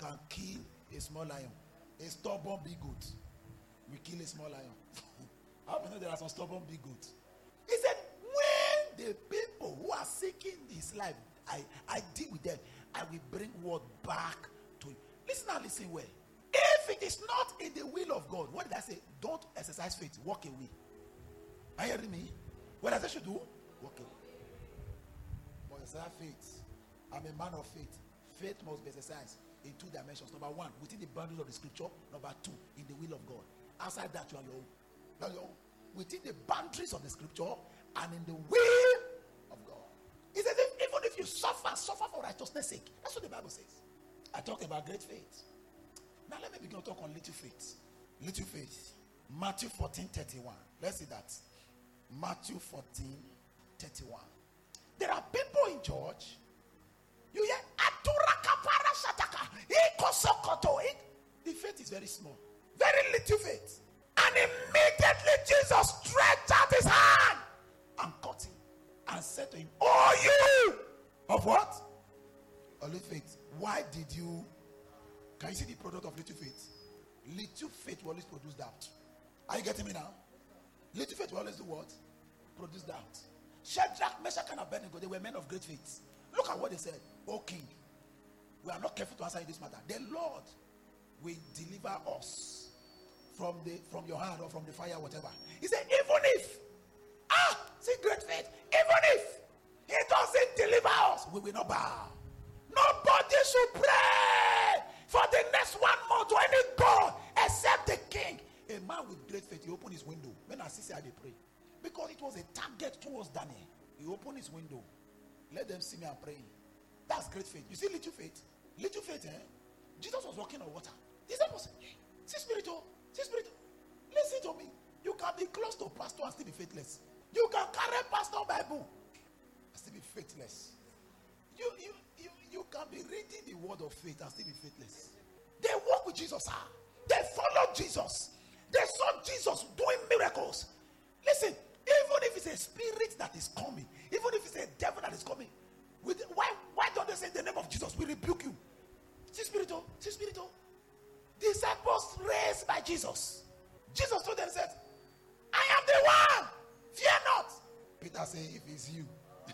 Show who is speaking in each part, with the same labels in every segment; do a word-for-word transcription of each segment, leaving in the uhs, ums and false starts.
Speaker 1: can kill a small lion. A stubborn big goat will kill a small lion. How many know there are some stubborn big goats? He said, when the people who are seeking this life, I, I deal with them, I will bring word back to you. Listen now, listen well. If it is not in the will of God, what did I say? Don't exercise faith, walk away. Are you hearing me? What does I should do? Walk away. But exercise faith. I'm a man of faith. Faith must be exercised in two dimensions. Number one, within the boundaries of the scripture. Number two, in the will of God. Outside that, you are your own. You are your own. Within the boundaries of the scripture and in the will of God. He says, if, even if you suffer, suffer for righteousness' sake. That's what the Bible says. I talked about great faith. Now let me begin to talk on little faith. Little faith. Matthew fourteen thirty-one. Let's see that. Matthew fourteen thirty-one. There are people in church. You hear? The faith is very small. Very little faith. And immediately Jesus stretched out his hand and caught him and said to him, oh, you of what? Of little faith. Why did you? Can you see the product of little faith? Little faith will always produce doubt. Are you getting me now? Little faith will always do what? Produce doubt. Shadrach, Meshach, and Abednego, they were men of great faith. Look at what they said. O king, we are not careful to answer in this matter. The Lord will deliver us from the from your hand or from the fire, whatever. He said, even if, ah, see great faith, even if he doesn't deliver us, we will not bow. Nobody should pray for the next one month to any God except the king. A man with great faith, he opened his window. When I see how they pray, because it was a target towards Daniel. He opened his window. Let them see me and praying. That's great faith. You see little faith? Little faith, eh? Jesus was walking on water. This was, see spiritual, see spiritual. Listen to me. You can be close to pastor and still be faithless. You can carry pastor Bible and still be faithless. You, you, you, you can be reading the word of faith and still be faithless. They walk with Jesus. Ah. They followed Jesus. They saw Jesus doing miracles. Listen, even if it's a spirit that is coming, even if it's a devil that is coming, with, why, why don't they say in the name of Jesus, we rebuke you? See spiritual, see spiritual. Disciples raised by Jesus. Jesus told them, said, I am the one, fear not. Peter said, if it's you.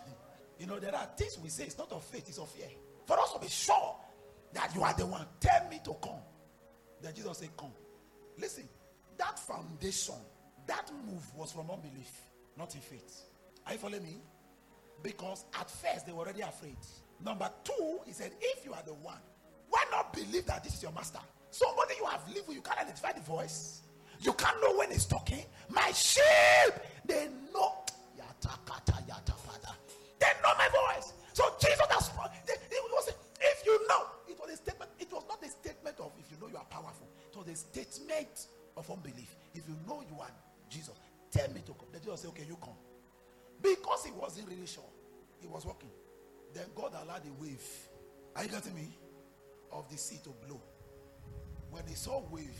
Speaker 1: You know, there are things we say, it's not of faith, it's of fear. For us to be sure that you are the one, tell me to come. Then Jesus said, come. Listen, that foundation, that move was from unbelief, not in faith. Are you following me? Because at first they were already afraid. Number two, he said, if you are the one, why not believe that this is your master? Somebody you have lived with, you can't identify the voice. You can't know when he's talking. My sheep, they know. Yata kata yata father. They know my voice. So Jesus has they, they was a, if you know, it was a statement. It was not a statement of if you know you are powerful. It was a statement of unbelief. If you know you are Jesus, tell me to come. Then Jesus said, okay, you come. Because he wasn't really sure. He was walking. Then God allowed a wave. Are you getting me? Of the sea to blow. When he saw wave,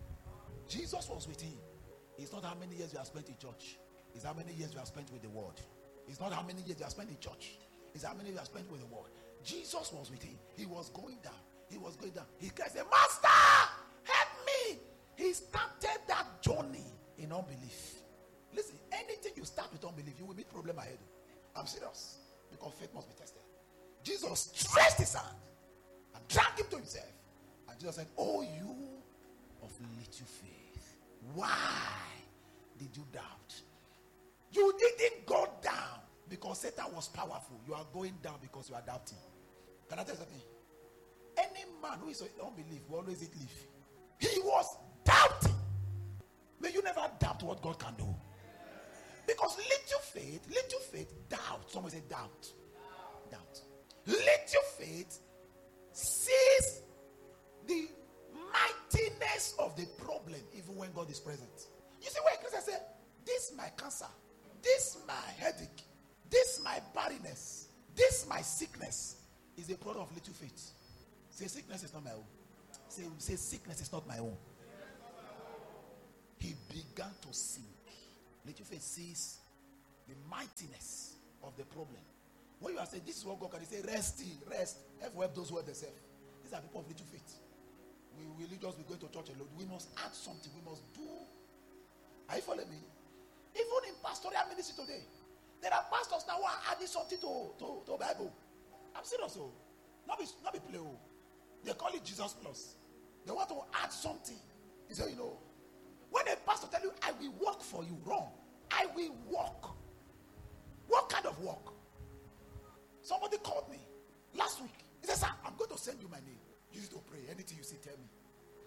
Speaker 1: Jesus was with him. It's not how many years you have spent in church. It's how many years you have spent with the word. It's not how many years you have spent in church. It's how many years you have spent with the word. Jesus was with him. He was going down. He was going down. He said, Master, help me. He started that journey in unbelief. Listen, anything you start with unbelief, you will meet problem ahead. I'm serious. Because faith must be tested. Jesus stretched his hand and dragged him to himself. And Jesus said, oh, you of little faith, why did you doubt? You didn't go down because Satan was powerful. You are going down because you are doubting. Can I tell you something? Any man who is in unbelief will always eat leaf. He was doubting. May you never doubt what God can do. Because little faith, little faith, doubt. Someone say doubt. Doubt. Little faith sees the mightiness of the problem even when God is present. You see why Christians say, this my cancer, this my headache, this my barrenness, this my sickness is a product of little faith. Say sickness is not my own. Say, say sickness is not my own. He began to sink. Little faith sees the mightiness of the problem. When you are saying this is what God can, he say rest, rest. Have help those who help themselves. These are people of little faith. We will just be going to church alone. We must add something. We must do. Are you following me? Even in pastoral ministry today, there are pastors now who are adding something to, to, to Bible. I'm serious. Oh. Not be, not be play. Oh. They call it Jesus Plus. They want to add something. He said, you know, when a pastor tell you, I will work for you, wrong. I will work. What kind of work? Somebody called me last week. He said, sir, I'm going to send you my name. You need to pray. Anything you see, tell me.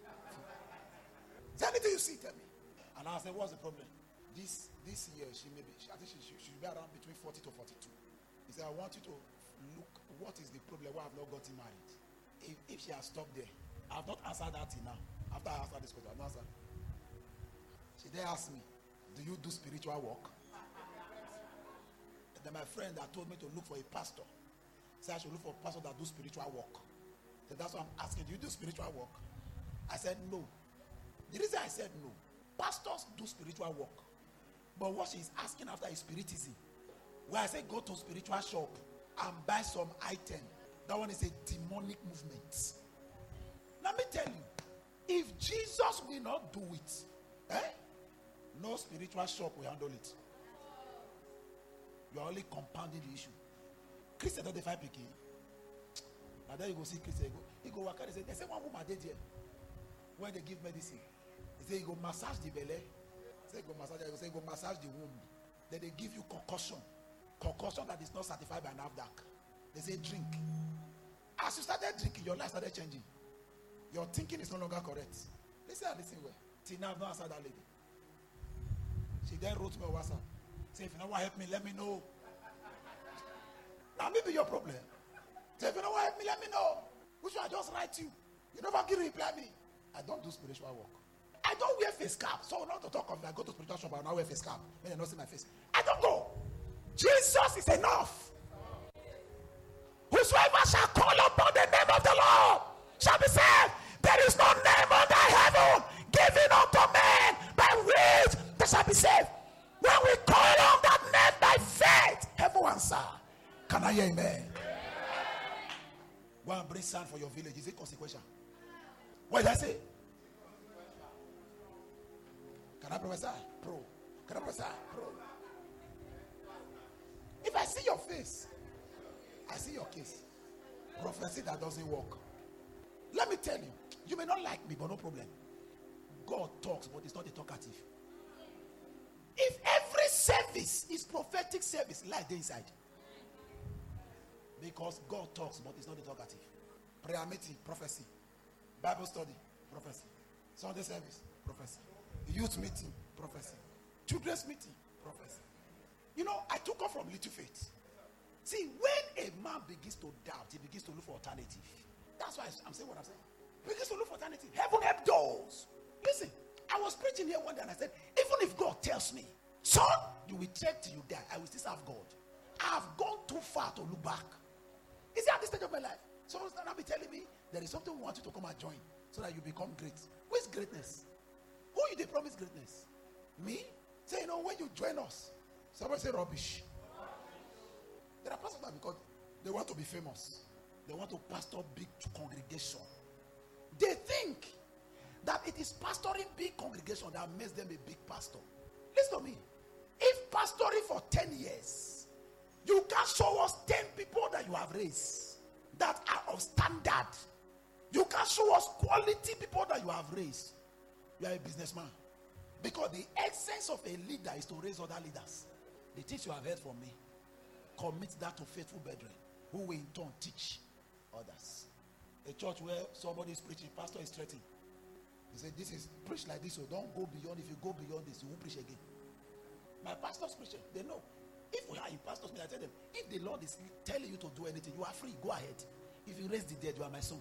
Speaker 1: Say anything you see, tell me. And I said, what's the problem? This this year, she may be, she, I think she, she should be around between forty to forty-two. He said, I want you to look, what is the problem why I've not gotten married? If, if she has stopped there, I've not answered that till now. After I answered this question, I've not answered. She then asked me, do you do spiritual work? And then my friend that told me to look for a pastor said I should look for a pastor that do spiritual work. So that's why I'm asking, do you do spiritual work? I said no. The reason I said no, pastors do spiritual work. But what she's asking after is spiritism. Where I say go to spiritual shop and buy some item. That one is a demonic movement. Let me tell you, if Jesus will not do it, eh? No spiritual shop will handle it. You are only compounding the issue. Christian don't define picky. Now then you go see Christian. He go, he go work out. They say, they say one woman did here. When they give medicine, they say you go massage the belly. Say go massage. They say go massage the womb. Then they give you concussion, concussion that is not certified by NAFDAC. They say drink. As you started drinking, your life started changing. Your thinking is no longer correct. Listen, listen well. Till now, I've not answered that lady. She then wrote me on WhatsApp. Say, if you know what help me, let me know. Now maybe your problem. Say, if you know what help me, let me know. Which one I just write you. You never give reply me. I don't do spiritual work. I don't wear face cap. So not to talk of I go to spiritual shop, I don't wear face cap. When they don't see my face. I don't go. Jesus is enough. Whosoever shall call upon the name of the Lord shall be saved. There is no name under heaven given unto men by which they shall be saved. When we call on that name by faith, heaven will answer. Can I hear amen? Go and bring sand for your village. Is it consequential? What did I say? Can I prophesy? Pro. Can I prophesy? Pro. If I see your face, I see your case. Prophecy that doesn't work. Let me tell you, you may not like me, but no problem. God talks, but it's not a talkative. If every service is prophetic service, lie there inside. Because God talks, but it's not a talkative. Prayer meeting, prophecy. Bible study, prophecy. Sunday service, prophecy. Youth meeting, prophecy. Children's meeting, prophecy. You know, I took off from little faith. See, when a man begins to doubt, he begins to look for alternative. That's why I'm saying what I'm saying. He begins to look for alternative. Heaven help those. Listen, I was preaching here one day and I said, even if God tells me, son, you will check till you die, I will still serve God. I have gone too far to look back. Is it at this stage of my life? Someone's going to be telling me there is something we want you to come and join so that you become great. Who is greatness? Who you they promise greatness? Me? Say, you know, when you join us, somebody say rubbish. There are pastors that because they want to be famous. They want to pastor big congregation. They think that it is pastoring big congregation that makes them a big pastor. Listen to me. If pastoring for ten years, you can show us ten people that you have raised that are of standard. You can show us quality people that you have raised. You are a businessman. Because the essence of a leader is to raise other leaders. The things you have heard from me, commit that to faithful brethren who will in turn teach others. A church where somebody is preaching, pastor is threatening. He said, this is preach like this, so don't go beyond. If you go beyond this, you won't preach again. My pastor's preaching, they know. If we are in pastor's meeting, I tell them, if the Lord is telling you to do anything, you are free, go ahead. If you raise the dead, you are my son.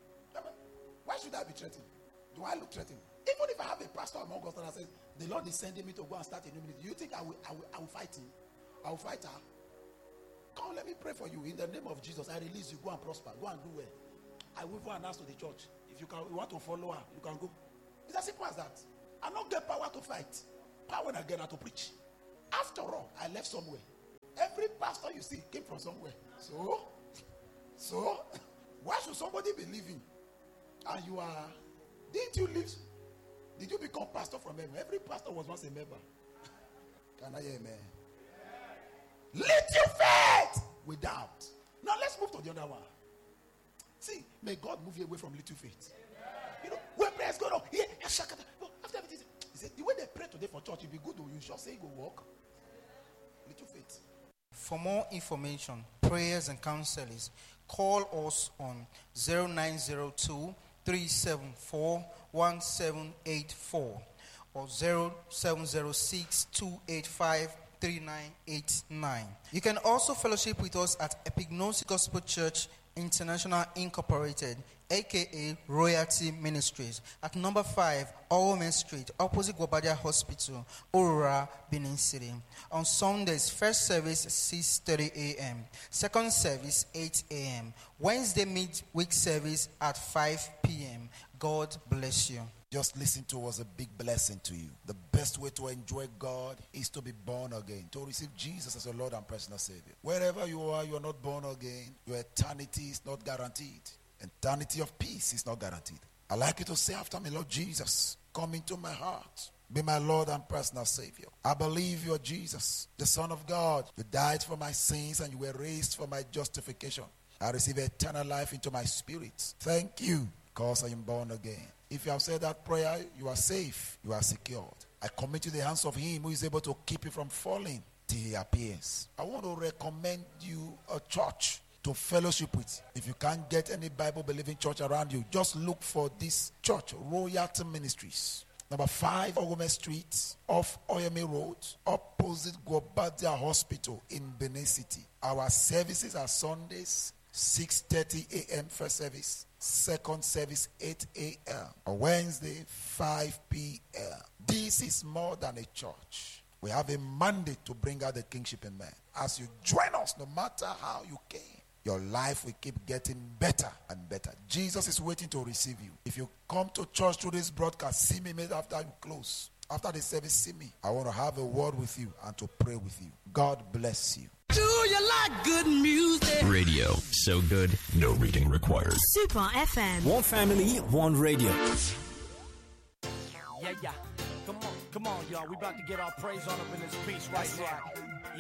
Speaker 1: Why should I be threatened? Do I look threatened? Even if I have a pastor among us that says, the Lord is sending me to go and start a new ministry, do you think I will, I will, I will fight him? I will fight her? Come, let me pray for you. In the name of Jesus, I release you. Go and prosper. Go and do well. I will go and ask to the church. If you can, you want to follow her, you can go. It's as simple as that. I don't get power to fight. Power when I get her to preach. After all, I left somewhere. Every pastor you see came from somewhere. So, so, why should somebody be living and you are Didn't you live? Did you become pastor from heaven? Every pastor was once a member. Can I hear amen? Little faith without. Now let's move to the other one. See, may God move you away from little faith. You know, when prayers go on, yeah, after everything, he said, the way they pray today for church, it'll be good. You sure say go walk. Little faith.
Speaker 2: For more information, prayers and counselings, call us on zero nine zero two, three seven four, one seven eight four or zero seven zero six, two eight five, three nine eight nine. You can also fellowship with us at Epignosis Gospel Church International Incorporated, aka Royalty Ministries, at number five, Owen Street, opposite Gwabadia Hospital, Aurora, Benin City. On Sundays, first service six thirty a.m., second service eight a.m., Wednesday midweek service at five p.m. God bless you.
Speaker 1: Just listen to was a big blessing to you. The best way to enjoy God is to be born again, to receive Jesus as your Lord and personal Savior. Wherever you are, you are not born again, your eternity is not guaranteed. Eternity of peace is not guaranteed. I'd like you to say after me, Lord Jesus, come into my heart. Be my Lord and personal Savior. I believe you are Jesus, the Son of God. You died for my sins and you were raised for my justification. I receive eternal life into my spirit. Thank you, because I am born again. If you have said that prayer, you are safe. You are secured. I commit to the hands of him who is able to keep you from falling till he appears. I want to recommend you a church to fellowship with. If you can't get any Bible-believing church around you, just look for this church, Royalty Ministries. Number five, Ogome Street, off Oyemi Road, opposite Gwabadia Hospital in Benin City. Our services are Sundays, six thirty a.m. first service. Second service, eight a.m. On Wednesday, five p.m. This is more than a church. We have a mandate to bring out the kingship in man. As you join us, no matter how you came, your life will keep getting better and better. Jesus is waiting to receive you. If you come to church through this broadcast, see me made after you close. After the service, see me. I want to have a word with you and to pray with you. God bless you.
Speaker 3: Do you like good music?
Speaker 4: Radio. So good, no reading required.
Speaker 5: Super F M.
Speaker 6: One family, one radio.
Speaker 7: Yeah, yeah. Come on, come on, y'all. We about to get our praise on up in this piece right now.